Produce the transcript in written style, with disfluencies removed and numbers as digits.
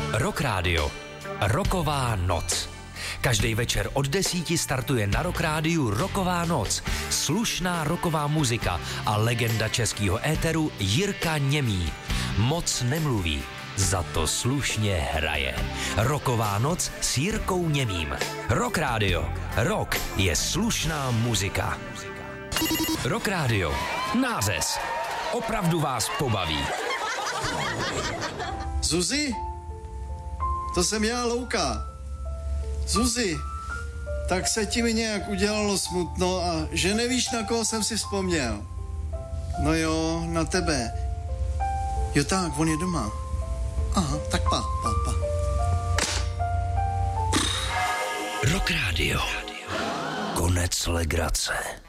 Rock Radio. Rocková noc. Každý večer od 10 startuje na Rock Rádiu Rocková noc. Slušná rocková muzika a legenda českého éteru Jirka Němý. Moc nemluví, za to slušně hraje. Rocková noc s Jirkou Němým. Rock Radio. Rock je slušná muzika. Rock Radio. Nářez. Opravdu vás pobaví. Zuzi? To jsem já, Louka. Zuzi, tak se ti mi nějak udělalo smutno a že nevíš, na koho jsem si vzpomněl. No jo, na tebe. Jo tak, on je doma. Aha, tak pa. Rock Radio. Konec legrace.